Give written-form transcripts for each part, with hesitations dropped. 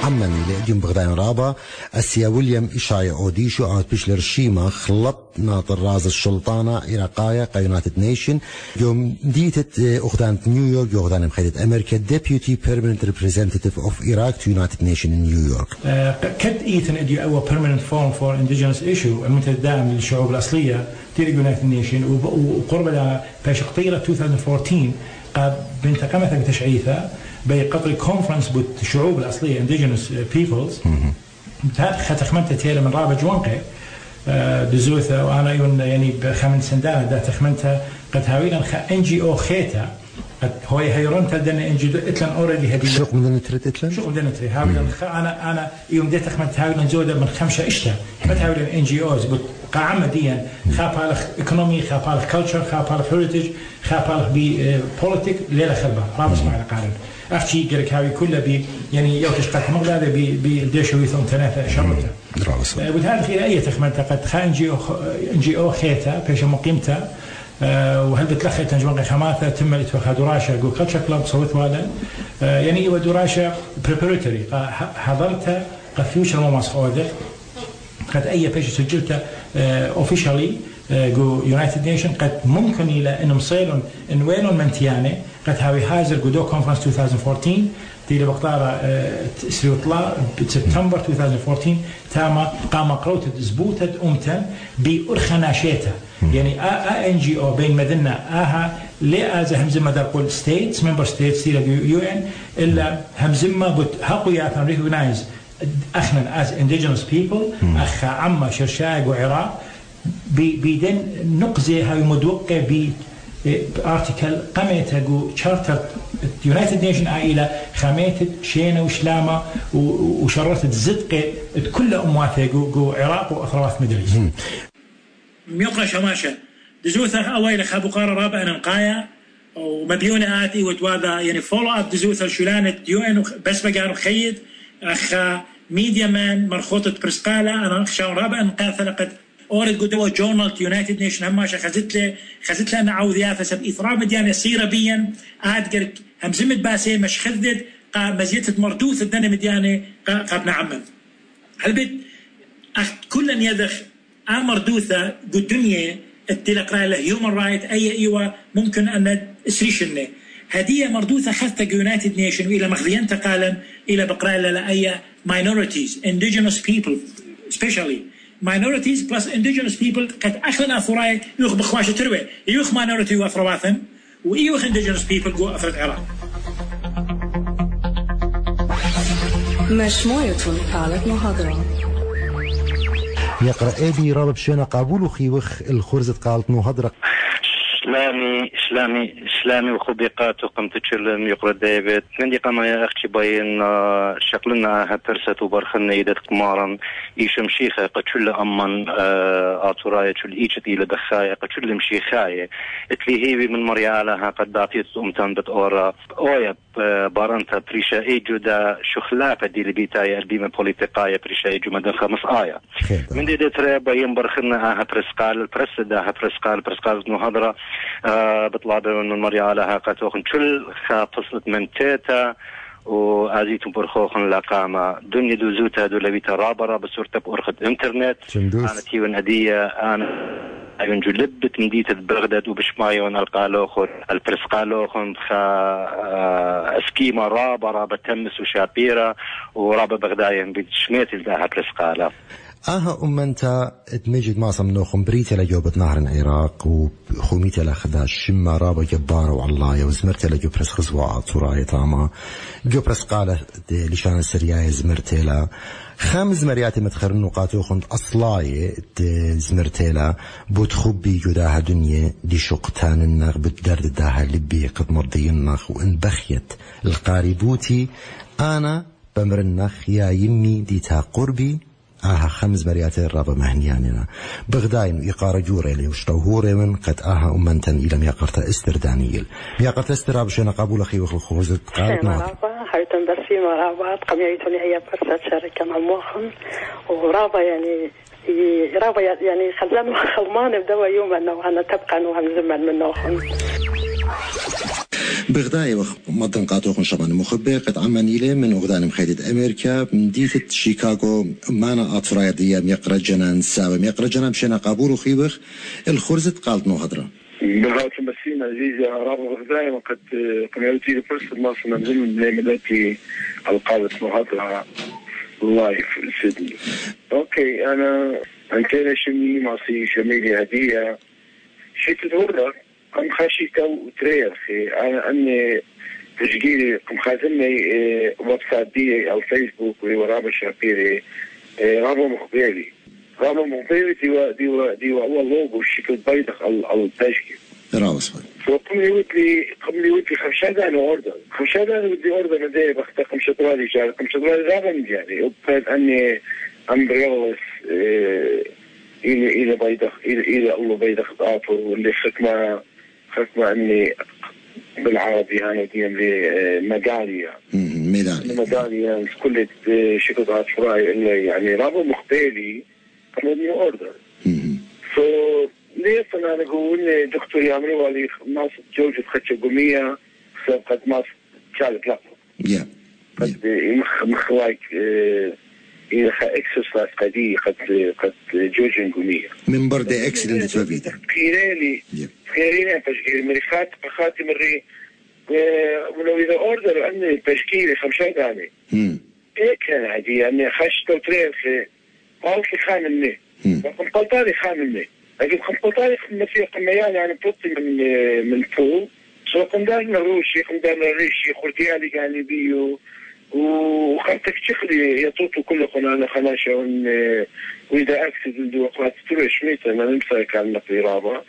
عمني لأجيم بغداين رابا أسيا ويليام إشاي أوديشو أو بيشلر شيما خلط ناطر راز الشلطانة إراقايا قيوناتد نيشن يوم ديتت أخدان نيويورك يوغدان مخيدة أمريكا Deputy Permanent Representative of Iraq to United Nations in New York. كد إيتن إدي أو Permanent Forum for Indigenous Issue المنتدى دائم للشعوب الأصلية تيري United Nations وقرب لها باش قطيرة 2014 بنت قامت بتشعيثها بقطر كونفرنس بالشعوب الأصلية Indigenous Peoples ختخمنت تيلا من رابع جوانقي دزوثة وأنا يعني بخمن سندانة دا تخمنتها قد هاويلا NGO خيتا قد هو هيرون تدنا NGO إتلان أوريدي هدي شو مدن تريد إتلان شو مدن تريد هاويلا أنا يوم دي تخمنت هاويلا زودة من 5 إشتا ما هاويلا NGOs قاعمة ديا خابالخ إقنومي خابالخ كلتشر خابالخ هيريتج خابالخ بوليتيك ليلة خلبة رابس معنا قارن أختي قرك هاوي كله بي يعني يوتش قد مغلادة بديشوي ثم ثلاثة شرطة وهذا في أي تخمنت قد خا NGO خيتا بيش مقيمته وهل بتلخي تنجمع خماثة تم الاتفاق دراشة جو كلتشر كلاب صوت والا يعني ودراشة بريبريتوري حضرتها قد فيوشر مماس خودك قد أي بيش سجلته اوفيشالي جو يونايتد نيشن قد ممكن إلى إن مصيلون إن وينون منتيانة قد هاوي هازر جو كونفرنس 2014 تيلي بقطارة سريوطلا بسبتمبر 2014 تاما قام قروت زبوتة أمتن بأرخناشيتا يعني NGO بين مدنة لأزا همزمة دقول states member states تيلي UN إلا همزمة هقوياتنا recognize احنا as indigenous people اخ عما شرشاق وعراق بيدن نقزي هاي مدوقة بارتيكل قميتها جو تشارتر يونايتد نيشن عائلة خميتت شينة وشلامة وشرطت زدقة كل أمواته جو عراق وأثروات مدريس ميقرا شماشة دزوثة أويل خابو قارة رابع ننقايا ومبيونة آتي وتواذا يعني فولو أب دزوثة شلانة UN بس بقارو خيد أخ ميديا مان مرخوطة برسقالة أنا أخشاون رابع نقاثة لقد أورد قدوة جورنال يونايتد نيشن هماشة خزت له أنا عوذيافة سب إثراب مديانة سيرة بيا أدقر همزمت باسي مش خذد مزيتة مردوث الدنيا مديانة قابنا عمل هل بيت كلا يدخ مردوثة قدنيا التلقراء له هيومن رايت أي إيوة ممكن أن إسريشنه هدية مردوثة خذت يونايتد نيشن وإلى مخذيان تقالا إلى بقراء لأي minorities indigenous people especially minorities plus indigenous people قد أخذنا أثراء يوخ بخواشة تروي يوخ minority وأثرواثن ويوخ indigenous people جو أثرت عراق مجموعة حالة محاضرة يقرأ أبي رابط شينا قابول خيوخ الخرزة قالت محاضرة إسلامي وخبيقاتكم تشلن يقرأ ديفيد من دي قام يا أختي باين شكلنا هترست وبرخنا يدت قمارا إيشم شيخة قد شل أمن آتوراية شل إيشت إلى دخاية قد شل مشيخاية اتلي هي من مريالها قد دعطيت أمتان بتأورا أويا بارنتا بريشا إيجو دا شخلافة دي لبيتاية البيمة بوليتيقاية بريشا إيجو مدن 5 آية من دي ترى باين برخنا هترسقال البرس دا هترسقال محاضرة بطلع من مريالها قد وخن شل خاطصت من تيتا وازيتم برخوخن لقامة دنيا دوزوتها دولبيتا رابرة بصورة بأرخد انترنت أنا تيون هدية أنا أيون جلبت نديت بغداد وبشمايون القالوخن البرسقالوخن اسكيما رابرة بتمس وشابيرة ورابة بغداين بشميت لها برسقالة أمنتا تمجد ماسا منوخم بريتا لجوبة نهر العراق وخوميتا لخدا شما رابا جبارة وعلايا وزمرتا لجو برس خزواء طوراية تاما جو برس قالة لشان السرياية زمرتيلا 5 مريات متخرن نقاطوخن أصلاية زمرتيلا بوتخبي جداها دنيا دي شقتان النغ بتدرد داها لبي قد مرضي النغ وإن بخيت القاربوتي أنا بمر النغ يا يمي ديتا قربي 5 مريات الرابع مهنياننا بغداين يقار جوري لي وشتوهوري من قد أمنتن إلى ميقرتا استردانيل ميقرتا استراب شنا قابول أخي وخل خوزت قالت مرحبا حيثن بسي مرحبا قميتني هي فرصة شركة مع موخم ورابا يعني رابا يعني خلمان بدوا يوم أنه أنا تبقى أنه هم زمن من نوخم بغداي مدن قاطوخن شبان مخبئ قد عمانيلة من أغدان مخيدة أمريكا من ديثة شيكاغو مانا أطرايا ديام يقرأ جنان ساوم يقرأ جنان بشينا قابور وخيبخ الخرزت قالت نو هدرا بغاوة مسينا عزيزة رابع غداي وقد كميوتي لفرصة مصر نمزل من التي القالت نو هدرا لايف سيدني. أوكي أنا أنتنا شمي ماسي شميلي هدية شي تدورك قم خاشيكا وتريخي أنا أني تشجيلي قم خازمني ويب سايت دي أو فيسبوك ورابع شابيري رابع مخبيري ديوا هو اللوغو الشكل بيضخ التشكيل رابع صحيح فقم لي وتلي خمشادة أنا أوردر ودي أوردر مدايا بختار خمشادرالي جاري خمشادرالي رابع مدياني وبقيت أني أمبريولس إلى بيضخ إلى الله بيضخ ضعفه واللي ختمة أني بالعربي هاي ديم لمدالية ميدالية كل شكل عشراء اللي يعني رابع مختالي كمودني أوردر ليه أنا أقول دكتور يعملوا لي ناس جوجة خدشة قومية قد ما كانت لقب قد مخلاك إلى إكسسلاس قدي قد جوجة قومية من برد إكسلنت وفيدا خيرالي تشكيل مريخات بخاتي مري ولو إذا أوردر أني تشكيلي 5 داني إيه كان عادي أني خشت وتريل في قالت لي خاملني قمطالي خاملني لكن قمطالي مسيح قميان يعني بطي من فوق سو قمدان روشي قمدان ريشي خلتيالي قاني بيو وخلتك تشخلي يطوطوا كل قناة خناشة وإذا أكسد وقت تروش ميتا ما نمسك على النقل رابع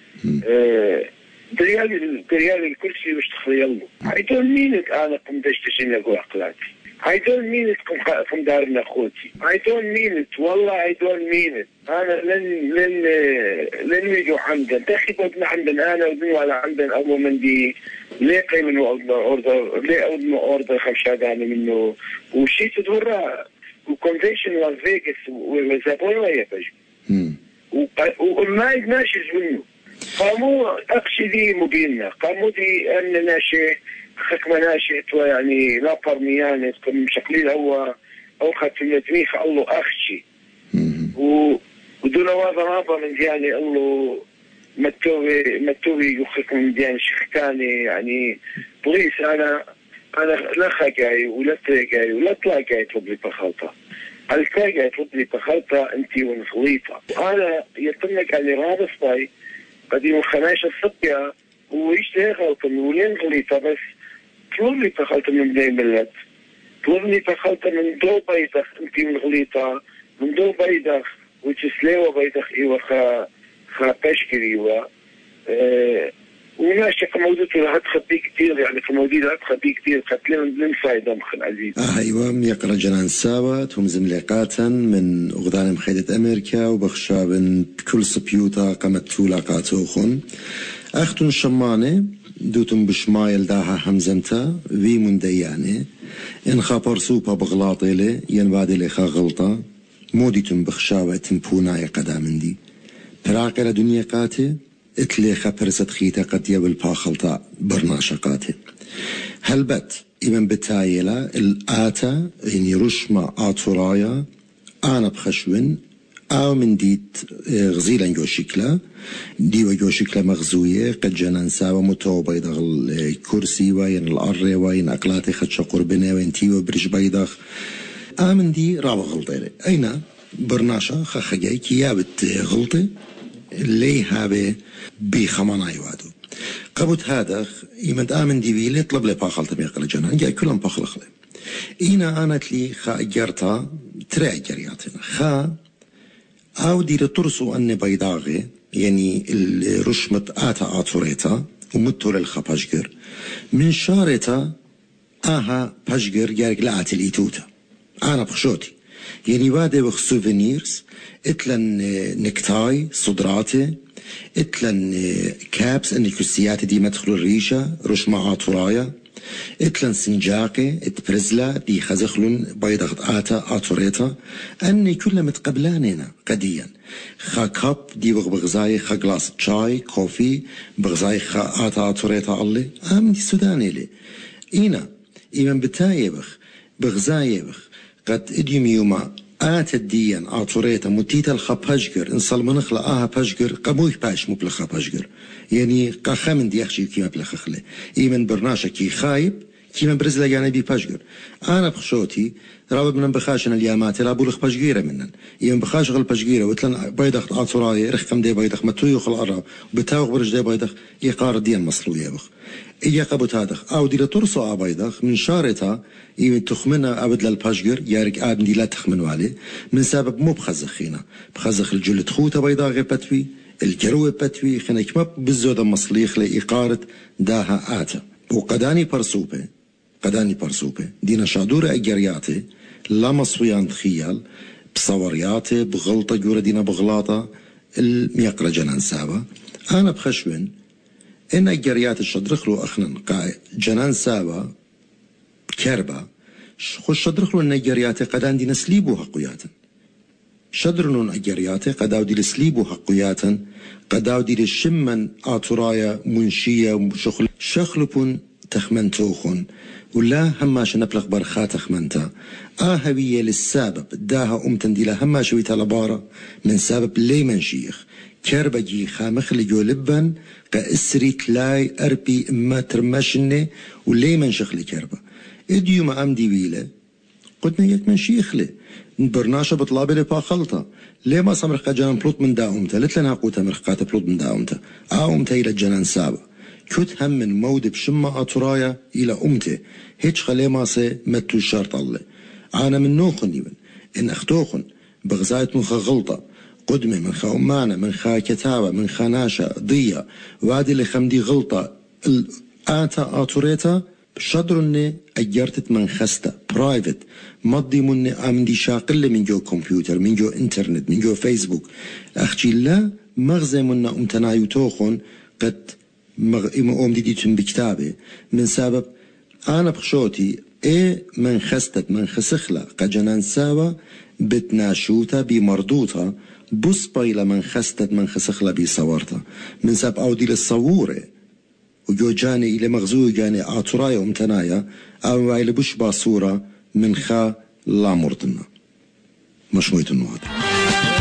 دريالي الكرسي وش تخيلوا I don't mean it أنا قمدش تشين لقوا أقلاتي I don't mean it قم دارنا أخوتي I don't mean it والله I don't mean it أنا لن يجوا عندن تأخي بدنا عندن أنا ودنوا على عندن أول من دي ليه قيمنوا أودنا أوردر 5 داني منه وشي تدورها وكونفيشن لاس فيغاس وزابونا يبجي وما يدناش منه قاموا أقصدي مبيننا قاموا دي أن ناشئ خكمة ناشئ يعني لا برميانة كم شكلين هو أو ختمتنيخ الله أخشي ودون هذا رابع من دياني الله متوي يخك من دياني شختاني يعني بليس أنا لا خاقاي ولا تلاقاي ولا تلاقاي يطلب لي بخلطة التلاقاي يطلب لي بخلطة أنتي ونخليطة أنا يطلق على رابع صاي قديم خناش الصبية ويشتهي غلطة من ولين غليطة بس طلب لي بخلطة من بداية ملت طلب لي بخلطة من دو بيضخ انتي من غليطة من دو بيضخ وتسليوة بيضخ ايوه خا باشكر ايوه وناشي كمودته لها تخبي كتير يعني كمودي لها تخبي كتير قتلين لنفايدة مخن عزيز ايوه يقرأ جنان ساوات هم زملاقاتا من أغدان مخيدة أمريكا وبخشابن بكل سبيوتا قامت تولاقاتوخن أختن شمانة دوتن بشمايل داها همزمتا في من ديانة إن خابر سوبا بغلاطيلة ينبادي لخا غلطة موديتن بخشابة تنبوناي قدامن دي براقة لدنيا قاتي اتلي خبرست خيتا قد يبل باخلطة برناشقاتي هلبت إمن بتايلة الآتا يعني رشمة آتورايا أنا بخشون أو من ديت غزيلا يوشكلا ديو يوشكلا مغزوية قد جنان ساوى متو بيضغ الكرسي وين الأري وين أقلاتي خدش قربنا وين تيو برج بيضغ آمن دي رابع غلطة أين برناشا خخجاي كيابت غلطة اللي هابي بخمانا يوادو قبوت هذا يمد آمن دي بيلي يطلب لي باخلطة ميقل جنان جاي كلهم باخلق لي إينا آنت لي خا أجرتا ترى أجرياتنا خا أو دي لترسو أن بيضاغي يعني الرشمة آتا آتوريتا ومتو للخباشجر من شارتا آها باشجر جارك لعات الإيتوتا أنا بخشوتي يعني بعد بخ سوفينيرز اتلن نكتاي صدراتي اتلن كابس ان الكرسيات دي مدخل الريشة رشمة آتورايا اتلن سنجاقي اتبرزلا دي خزخلون بيضغط آتا آتوريتا أني كل متقبلانينا قديا خا كاب دي بغزاي خا جلاس شاي كوفي بغزاي خا آتا توريتا الله دي سوداني لي إينا إيمن بتايبخ بغزايبخ قد إديم يوما الديان آتوريتا متيتا الخباجر إنصال منخلا باجر قبوي باش مو بلخا باجر يعني قاخمن ديخشي كيما بلخخله إيمن برناشا كي خايب كيما برزلا يعني بي باجر أنا بخشوتي رابط من بخاشن اليامات لا بولخ باجيرة منن يوم بخاش غل باجيرة وتلن بيدخ آتوراي رخم دي بيدخ متوي خل أرى بتاوغ برج دي بيدخ يقار ديان مصلوية بخ إيا قبوت هادخ أو دي لترسو بيدخ من شارتها يوم تخمنا أبد للباجير يارك آدم دي لا تخمنوا عليه من سبب مو بخزخينا بخزخ الجلد خوته بيداغ بتوي الجروة بتوي خنك ما بزودة مصليخ لإقارة داها آتا وقداني برسوبة دينا شادورة أجرياتي لا مصويان تخيل بصورياتي بغلطة جورة دينا بغلاطة الميقرة جنان سابا أنا بخشون إن أجرياتي الشدرخلو أخنن قاي جنان سابا كربا خوش شدرخلو إن أجرياتي قدان دينا سليبو حقوياتا شدرنون أجرياتي قداو دي لسليبو حقوياتا قداو دي لشمن آتورايا منشية شخلبون تخمنتوخن ولا هماش نبلغ برخا تخمنتا هوية للسبب داها أمتن دي لها شويتا لبارة من سبب لي منشيخ كربجي خامخ لجو لبن قاسري تلاي أربي إما ترمشني ولي منشخ لكربا إديو ما أمدي ويلة قدنا يك منشيخ لي برناشة بطلابي لبا خلطة ليه ما سمرخ جنان بلوط من دا أمتا لتلنا قوتا مرخقات بلوط من دا أمتا أمتا إلى الجنان سابا كت هم من مود بشمة أطرايا إلى أمته هيج خلي ماسي متو الشرط الله أنا من نوخن يبن إن أختوخن بغزايت من غلطة قدمي من خا أمانة من خا كتابة من خا ناشا ضية وادي اللي خمدي غلطة آتا آتوريتا بشدرني أجرتت من خسته برايفت مضي مني عمدي شاقل من جو كمبيوتر من جو انترنت من جو فيسبوك أختي لا مغزي منا أمتنايو توخن قد أم ديتم بكتابي من سبب أنا بخشوتي من خستت من خسخلة قجنان سوا بتناشوتا بمردوتا بص بايلا من خستت من خسخلة بصورتا من سبب أودي للصورة وجو جاني إلى مغزو جاني آتورايا ومتنايا أو إلى بش باصورة من خا لا مرتنا مش مويت النهار